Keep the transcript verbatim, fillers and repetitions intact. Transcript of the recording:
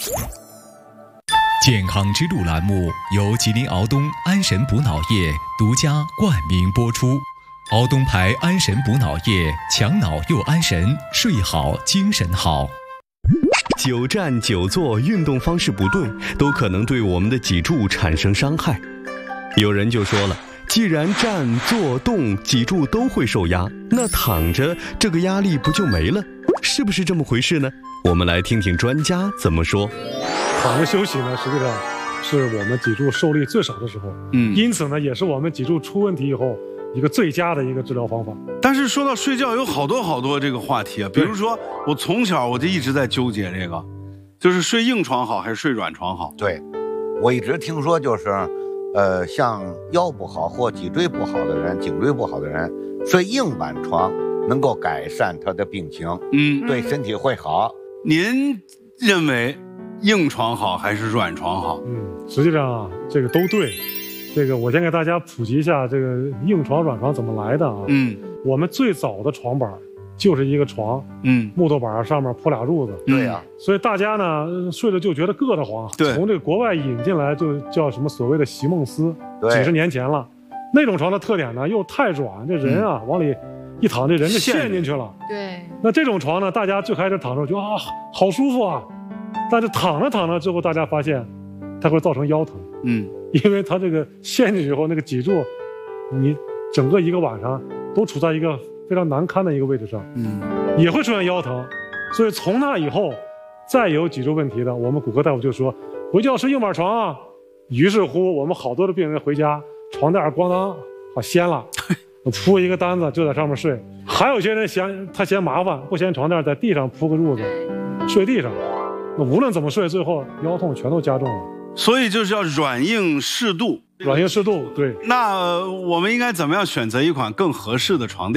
健康之路栏目由吉林敖东安神补脑液独家冠名播出。敖东牌安神补脑液，强脑又安神，睡好精神好。 久站久坐，运动方式不对，都可能对我们的脊柱产生伤害。有人就说了，既然站坐动脊柱都会受压，那躺着这个压力不就没了？是不是这么回事呢？我们来听听专家怎么说。 躺着休息呢，实际上是我们脊柱受力最少的时候，嗯，因此呢，也是我们脊柱出问题以后一个最佳的一个治疗方法。 但是说到睡觉，有好多好多这个话题啊，比如说我从小我就一直在纠结这个，就是睡硬床好还是睡软床好？ 对，我一直听说就是，呃，像腰不好或脊椎不好的人、颈椎不好的人，睡硬板床能够改善他的病情，嗯，对身体会好。 您认为硬床好还是软床好？ 嗯，实际上啊，这个都对。这个我先给大家普及一下这个硬床软床怎么来的啊。嗯，我们最早的床板就是一个床，嗯，木头板上面铺俩褥子。 对呀、啊， 所以大家呢睡了就觉得硌得慌。 对， 从这个国外引进来就叫什么所谓的席梦思，几十年前了。那种床的特点呢又太软，这人啊、嗯、往里一躺，这人就陷进去了。 对， 那这种床呢，大家最开始躺着觉得啊好舒服啊。但是躺着躺着之后，大家发现它会造成腰疼，嗯，因为它这个陷进去以后，那个脊柱，你整个一个晚上都处在一个非常难堪的一个位置上，嗯，也会出现腰疼。所以从那以后，再有脊柱问题的，我们骨科大夫就说回觉睡硬板床啊。于是乎，我们好多的病人回家，床垫咣当好掀了，铺一个单子就在上面睡。还有些人嫌他嫌麻烦，不嫌床垫，在地上铺个褥子，睡地上。那无论怎么睡，最后腰痛全都加重了。 所以就是要软硬适度， 软硬适度，对。 那我们应该怎么样选择一款更合适的床垫？